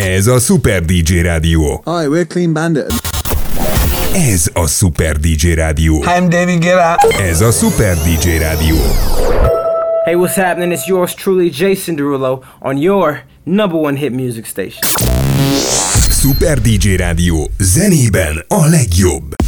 Ez a Super DJ Rádió. Hi, we're Clean Bandit. Ez a Super DJ Rádió. I'm David Guetta. Ez a Super DJ Rádió. Hey, what's happening? It's yours truly, Jason Derulo, on your number one hit music station. Super DJ Rádió. Zenében a legjobb.